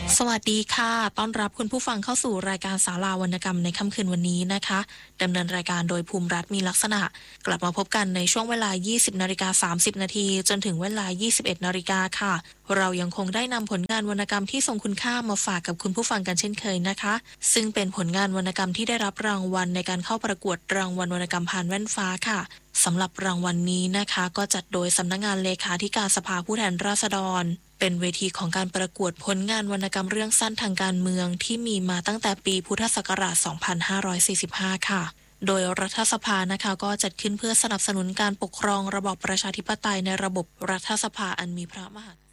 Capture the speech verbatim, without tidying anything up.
สวัสดีค่ะต้อนรับคุณผู้ฟังเข้าสู่รายการศาลาวรรณกรรมในค่ำคืนวันนี้นะคะดำเนินรายการโดยภูมิรัฐมีลักษณะกลับมาพบกันในช่วงเวลา ยี่สิบนาฬิกาสามสิบนาทีจนถึงเวลา ยี่สิบเอ็ดนาฬิกาค่ะเรายังคงได้นำผลงานวรรณกรรมที่ทรงคุณค่ามาฝากกับคุณผู้ฟังกันเช่นเคยนะคะซึ่งเป็นผลงานวรรณกรรมที่ได้รับรางวัลในการเข้าประกวดรางวัลวรรณกรรมพานแว่นฟ้าค่ะสำหรับรางวัลนี้นะคะก็จัดโดยสำนักงานเลขาธิการสภาผู้แทนราษฎรเป็นเวทีของการประกวดผลงานวรรณกรรมเรื่องสั้นทางการเมืองที่มีมาตั้งแต่ปีพุทธศักราช สองพันห้าร้อยสี่สิบห้า ค่ะโดยรัฐสภานะคะก็จัดขึ้นเพื่อสนับสนุนการปกครองระบอบประชาธิปไตยในระบบรัฐสภาอันมีพระมหากษัตริย์